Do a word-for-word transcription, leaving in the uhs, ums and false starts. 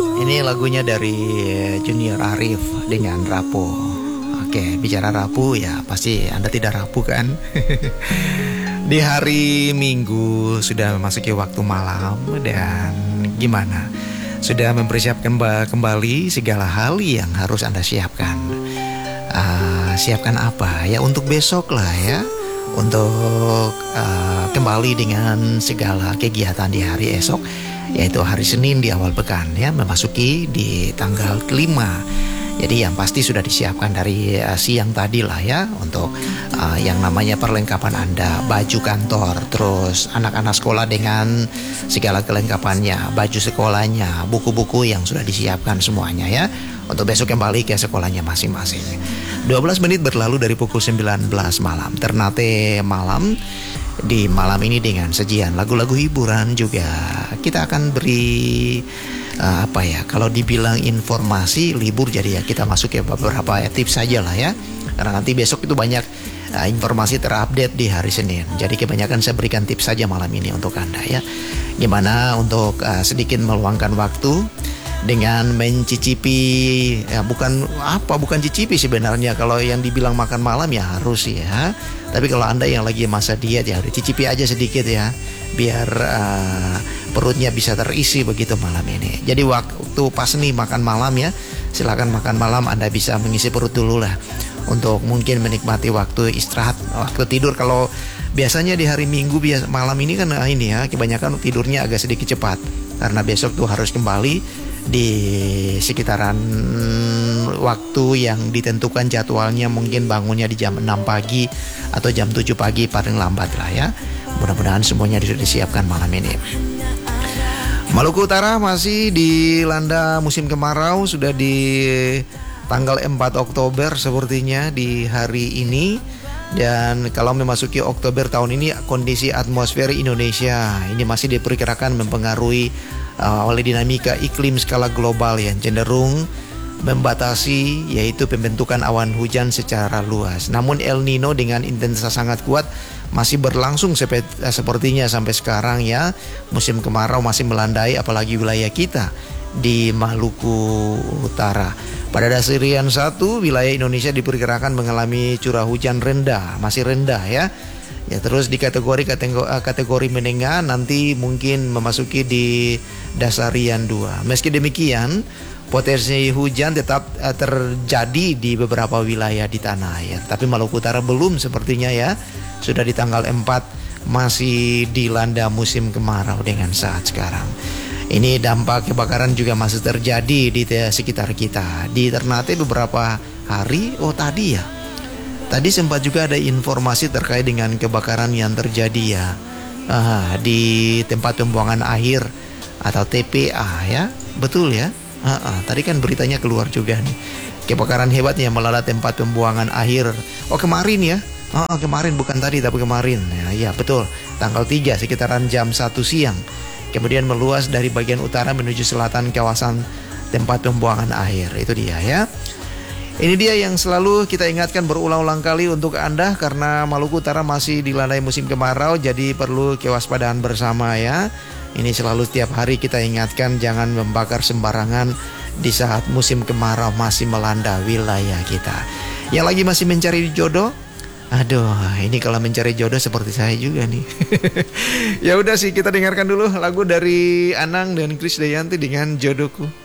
Ini lagunya dari Junior Arif dengan Rapuh. Oke, bicara rapuh ya pasti Anda tidak rapuh kan? Di hari Minggu sudah memasuki waktu malam. Dan gimana? Sudah mempersiapkan kembali segala hal yang harus Anda siapkan. uh, Siapkan apa? Ya untuk besok lah ya. Untuk uh, kembali dengan segala kegiatan di hari esok, yaitu hari Senin di awal pekan ya, memasuki di tanggal kelima. Jadi yang pasti sudah disiapkan dari uh, siang tadi lah ya, untuk uh, yang namanya perlengkapan Anda, baju kantor, terus anak-anak sekolah dengan segala kelengkapannya, baju sekolahnya, buku-buku yang sudah disiapkan semuanya ya, untuk besok kembali ke sekolahnya masing-masing. dua belas menit berlalu dari pukul sembilan belas malam. Ternate malam. Di malam ini dengan sajian lagu-lagu hiburan juga. Kita akan beri uh, apa ya, kalau dibilang informasi libur, jadi ya kita masuk ke beberapa ya, tips saja lah ya. Karena nanti besok itu banyak uh, informasi terupdate di hari Senin. Jadi kebanyakan saya berikan tips saja malam ini untuk Anda ya. Gimana untuk uh, sedikit meluangkan waktu dengan mencicipi ya, bukan apa bukan cicipi sebenarnya, kalau yang dibilang makan malam ya harus ya, tapi kalau Anda yang lagi masa diet ya cicipi aja sedikit ya, biar uh, perutnya bisa terisi begitu malam ini. Jadi waktu pas nih makan malam ya, silakan makan malam Anda bisa mengisi perut dulu lah, untuk mungkin menikmati waktu istirahat, waktu tidur. Kalau biasanya di hari Minggu biasa malam ini kan nah ini ya, kebanyakan tidurnya agak sedikit cepat karena besok tuh harus kembali di sekitaran waktu yang ditentukan jadwalnya, mungkin bangunnya di jam enam pagi atau jam tujuh pagi paling lambat lah ya. Mudah-mudahan semuanya sudah disiapkan malam ini. Maluku Utara masih dilanda musim kemarau, sudah di tanggal empat Oktober sepertinya di hari ini. Dan kalau memasuki Oktober tahun ini, kondisi atmosfer Indonesia ini masih diperkirakan mempengaruhi uh, oleh dinamika iklim skala global yang cenderung membatasi, yaitu pembentukan awan hujan secara luas. Namun El Nino dengan intensitas sangat kuat masih berlangsung sepe- sepertinya sampai sekarang ya. Musim kemarau masih melandai apalagi wilayah kita di Maluku Utara. Pada dasarian satu, wilayah Indonesia diperkirakan mengalami curah hujan rendah, masih rendah ya. Ya terus di kategori kategori, kategori menengah nanti mungkin memasuki di dasarian dua. Meski demikian, potensi hujan tetap uh, terjadi di beberapa wilayah di tanah air. Tapi Maluku Utara belum sepertinya ya. Sudah di tanggal empat masih dilanda musim kemarau dengan saat sekarang. Ini dampak kebakaran juga masih terjadi di sekitar kita. Di Ternate beberapa hari, oh tadi ya. Tadi sempat juga ada informasi terkait dengan kebakaran yang terjadi ya. Ah, di tempat pembuangan akhir atau T P A ya. Betul ya. Ah, ah, tadi kan beritanya keluar juga nih. Kebakaran hebat yang melanda tempat pembuangan akhir. Oh kemarin ya. Oh kemarin, bukan tadi tapi kemarin. Ya, ya betul. Tanggal tiga sekitaran jam satu siang. Kemudian meluas dari bagian utara menuju selatan kawasan tempat pembuangan air. Itu dia ya. Ini dia yang selalu kita ingatkan berulang-ulang kali untuk Anda, karena Maluku Utara masih dilandai musim kemarau, jadi perlu kewaspadaan bersama ya. Ini selalu setiap hari kita ingatkan, jangan membakar sembarangan di saat musim kemarau masih melanda wilayah kita. Yang lagi masih mencari jodoh, aduh, ini kalau mencari jodoh seperti saya juga nih. Ya udah sih, kita dengarkan dulu lagu dari Anang dan Krisdayanti dengan Jodohku.